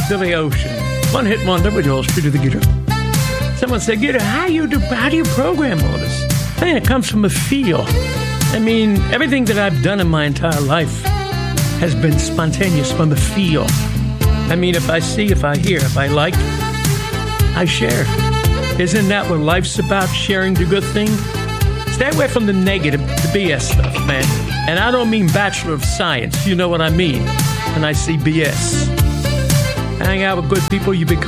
Billy Ocean. One hit wonder with All Street of the Guitar. Someone said, Guitar, how do you program all this? Man, it comes from a feel. I mean, everything that I've done in my entire life has been spontaneous from a feel. I mean, if I see, if I hear, if I like, I share. Isn't that what life's about, sharing the good thing? Stay away from the negative, the BS stuff, man. And I don't mean Bachelor of Science. You know what I mean when I see BS. Hang out with good people, you become